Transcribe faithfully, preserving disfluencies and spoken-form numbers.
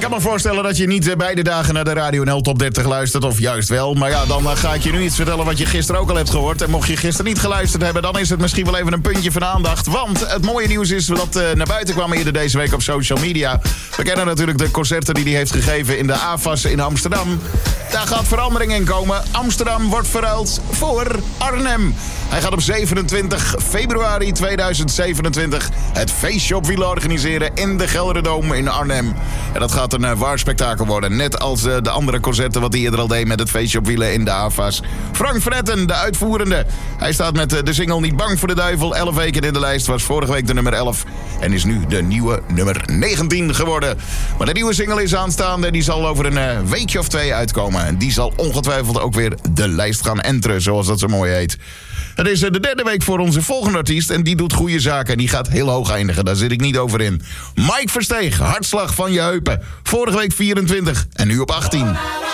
kan me voorstellen dat je niet beide dagen naar de Radio N L Top dertig luistert, of juist wel. Maar ja, dan ga ik je nu iets vertellen wat je gisteren ook al hebt gehoord. En mocht je gisteren niet geluisterd hebben, dan is het misschien wel even een puntje van aandacht. Want het mooie nieuws is dat uh, naar buiten kwam eerder deze week op social media. We kennen natuurlijk de concerten die hij heeft gegeven in de A F A S in Amsterdam. Daar gaat verandering in komen. Amsterdam wordt verruild voor Arnhem. Hij gaat op zevenentwintig februari tweeduizend zevenentwintig het feestje op wielen organiseren in de Gelderdoom in Arnhem. En dat gaat een uh, waar spektakel worden. Net als uh, de andere concerten wat hij eerder al deed met het feestje op wielen in de A F A S. Frank van Etten, de uitvoerende. Hij staat met uh, de single Niet Bang voor de Duivel. elf weken in de lijst. Was vorige week de nummer elf. En is nu de nieuwe nummer negentien geworden. Maar de nieuwe single is aanstaande. Die zal over een uh, weekje of twee uitkomen. En die zal ongetwijfeld ook weer de lijst gaan enteren, zoals dat zo mooi heet. Het is de derde week voor onze volgende artiest en die doet goede zaken. En die gaat heel hoog eindigen, daar zit ik niet over in. Mike Versteeg, Hartslag van je heupen. Vorige week vierentwintig en nu op achttien.